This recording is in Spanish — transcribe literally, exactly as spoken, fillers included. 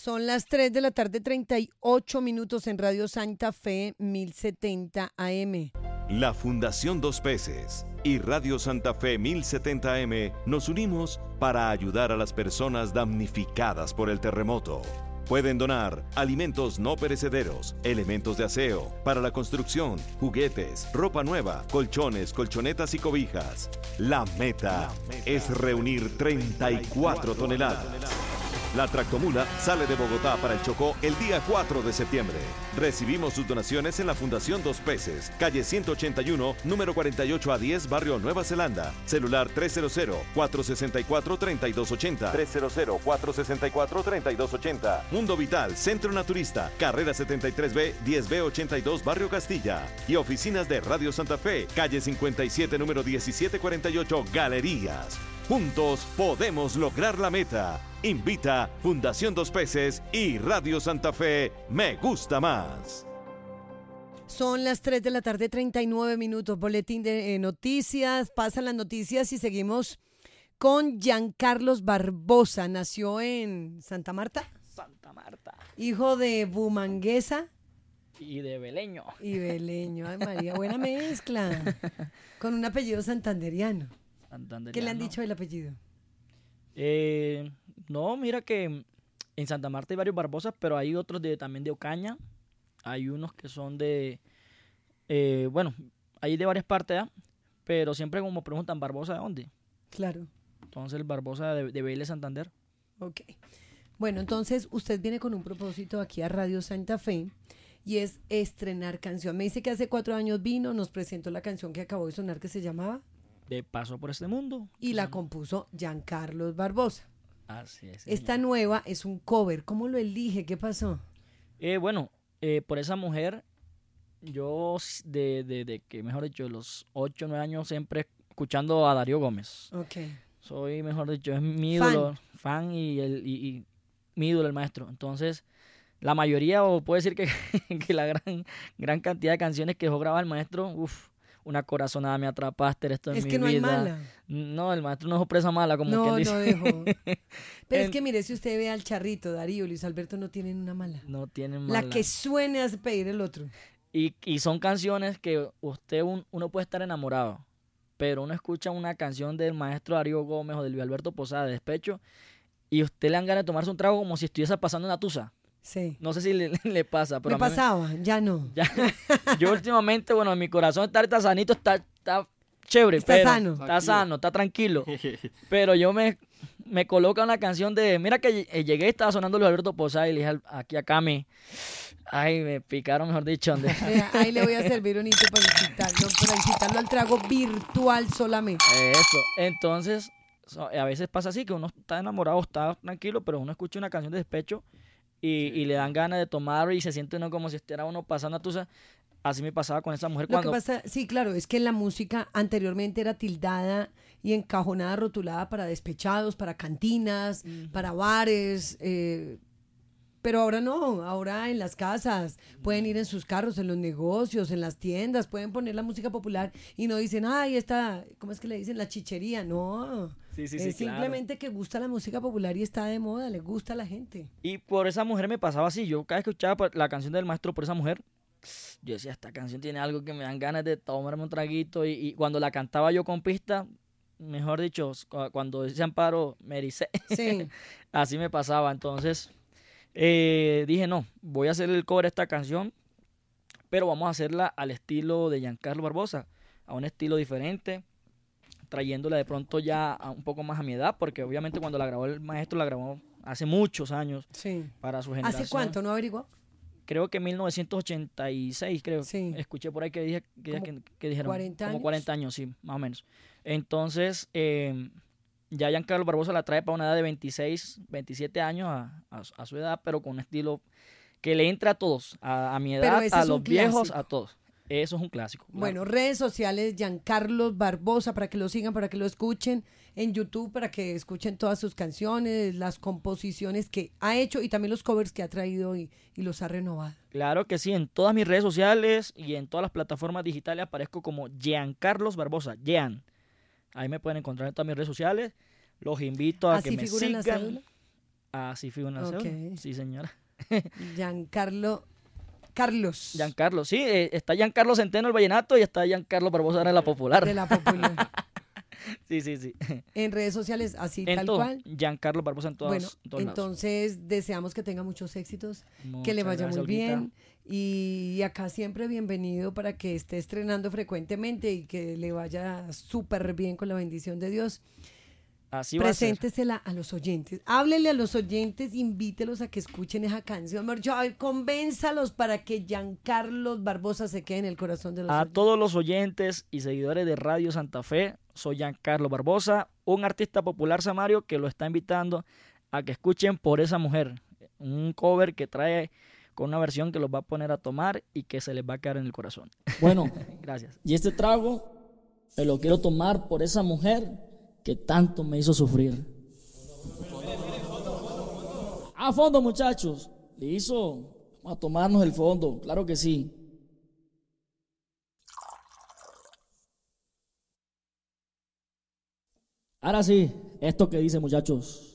Son las tres de la tarde, treinta y ocho minutos en Radio Santa Fe mil setenta A M. La Fundación Dos Peces y Radio Santa Fe mil setenta A M nos unimos para ayudar a las personas damnificadas por el terremoto. Pueden donar alimentos no perecederos, elementos de aseo, para la construcción, juguetes, ropa nueva, colchones, colchonetas y cobijas. La meta, la meta es reunir treinta y cuatro toneladas. La tractomula sale de Bogotá para el Chocó el día cuatro de septiembre. Recibimos sus donaciones en la Fundación Dos Peces, calle ciento ochenta y uno, número cuarenta y ocho a diez, barrio Nueva Zelanda. Celular tres cero cero, cuatro seis cuatro, tres dos ocho cero, tres cero cero, cuatro seis cuatro, tres dos ocho cero. Mundo Vital, Centro Naturista, carrera setenta y tres B, diez B ochenta y dos, barrio Castilla. Y oficinas de Radio Santa Fe, calle cincuenta y siete, número diecisiete cuarenta y ocho, Galerías. Juntos podemos lograr la meta. Invita Fundación Dos Peces y Radio Santa Fe, Me Gusta Más. Son las tres de la tarde, treinta y nueve minutos. Boletín de eh, noticias. Pasan las noticias y seguimos con Giancarlos Barbosa. Nació en Santa Marta. Santa Marta. Hijo de bumanguesa. Y de beleño. Y beleño. Ay, María, buena mezcla. Con un apellido santanderiano. ¿Qué le han dicho del apellido? Eh, no, mira que en Santa Marta hay varios Barbosas, pero hay otros de, también de Ocaña. Hay unos que son de, eh, bueno, hay de varias partes, ¿eh? Pero siempre como preguntan, ¿Barbosa de dónde? Claro. Entonces el Barbosa de, de Vélez Santander. Ok. Bueno, entonces usted viene con un propósito aquí a Radio Santa Fe y es estrenar canción. Me dice que hace cuatro años vino, nos presentó la canción que acabó de sonar que se llamaba De Paso por este Mundo. Y la compuso Giancarlos Barbosa. Así es. Esta nueva es un cover. ¿Cómo lo elige? ¿Qué pasó? Eh, bueno, eh, por esa mujer, yo de, de, de que, mejor dicho, los ocho o nueve años siempre escuchando a Darío Gómez. Ok. Soy, mejor dicho, es mi ídolo, fan, fan y, el, y, y mi ídolo, el maestro. Entonces, la mayoría, o puedo decir que, que la gran, gran cantidad de canciones que dejó grabar el maestro, uff. Una corazonada, me atrapaste, esto en mi vida. Es que no hay mala. No, el maestro no dejó presa mala, como no, quien dice. No, dejó. Pero en... es que mire, si usted ve al Charrito, Darío, Luis Alberto no tienen una mala. No tienen mala. La que suene hace pedir el otro. Y, y son canciones que usted, un, uno puede estar enamorado, pero uno escucha una canción del maestro Darío Gómez o de Luis Alberto Posada, de despecho, y usted le dan ganas de tomarse un trago como si estuviese pasando una tusa. Sí. No sé si le, le pasa, pero me a mí pasaba, me, ya no. Ya, yo últimamente, bueno, en mi corazón está, está sanito, está, está chévere. Está pero, sano. Está sano, está tranquilo. Pero yo me, me coloca una canción de, mira que llegué y estaba sonando Luis Alberto Posada y le dije aquí a Cami, ay, me picaron, mejor dicho. ¿Dónde? Ahí le voy a servir un hito para incitarlo, para incitarlo al trago virtual solamente. Eso, entonces, a veces pasa así, que uno está enamorado, está tranquilo, pero uno escucha una canción de despecho Y, y le dan ganas de tomar y se siente uno como si estuviera uno pasando a tusa. Así me pasaba con esa mujer. Lo cuando que pasa, sí, claro, es que la música anteriormente era tildada y encajonada, rotulada para despechados, para cantinas, uh-huh. para bares, eh, pero ahora no, ahora en las casas, pueden ir en sus carros, en los negocios, en las tiendas, pueden poner la música popular y no dicen, ay, esta, ¿cómo es que le dicen? La chichería, no. Sí, sí, es sí, simplemente claro. que gusta la música popular y está de moda, le gusta a la gente. Y por esa mujer me pasaba así, yo cada vez que escuchaba la canción del maestro por esa mujer, yo decía, esta canción tiene algo que me dan ganas de tomarme un traguito, y, y cuando la cantaba yo con pista, mejor dicho, cuando ese amparo me ericé, sí. así me pasaba. Entonces eh, dije, no, voy a hacer el cover de esta canción, pero vamos a hacerla al estilo de Giancarlo Barbosa, a un estilo diferente, trayéndola de pronto ya a un poco más a mi edad, porque obviamente cuando la grabó el maestro, la grabó hace muchos años, sí. para su generación. ¿Hace cuánto? ¿No averiguó? Creo que en mil novecientos ochenta y seis, creo. Sí. Escuché por ahí que, dije, que, que, que dijeron. ¿cuarenta años? Como cuarenta años, sí, más o menos. Entonces, eh, ya Giancarlo Barbosa la trae para una edad de veintiséis, veintisiete años a, a, a su edad, pero con un estilo que le entra a todos, a, a mi edad, a los viejos, a todos. Eso es un clásico. Claro. Bueno, redes sociales, Giancarlos Barbosa, para que lo sigan, para que lo escuchen en YouTube, para que escuchen todas sus canciones, las composiciones que ha hecho y también los covers que ha traído y, y los ha renovado. Claro que sí, en todas mis redes sociales y en todas las plataformas digitales aparezco como Giancarlos Barbosa, Gian. Ahí me pueden encontrar en todas mis redes sociales. Los invito a ¿Así que me figura sigan. En la cédula? Así fui una Ok. cédula. Sí, señora. Giancarlo Carlos. Giancarlo, sí, eh, está Giancarlo Centeno el vallenato y está Giancarlo Barbosa ahora en la popular. De la popular. Sí, sí, sí. En redes sociales, así En tal todo, cual. Giancarlo Barbosa en todas, Bueno, en todos lados. entonces deseamos que tenga muchos éxitos, que le Muchas vaya gracias, muy Olguita. bien y acá siempre bienvenido para que esté estrenando frecuentemente y que le vaya súper bien con la bendición de Dios. Así va a ser. Preséntesela a los oyentes, háblele a los oyentes, invítelos a que escuchen esa canción, mejor dicho, a ver, convénzalos para que Giancarlo Barbosa se quede en el corazón de los A oyentes. todos los oyentes y seguidores de Radio Santa Fe, soy Giancarlo Barbosa, un artista popular samario que lo está invitando a que escuchen Por esa mujer, un cover que trae con una versión que los va a poner a tomar y que se les va a quedar en el corazón. Bueno, Gracias. y este trago me lo quiero tomar por esa mujer que tanto me hizo sufrir. A fondo, muchachos. Listo. Vamos a tomarnos el fondo, claro que sí. Ahora sí, esto que dice, muchachos.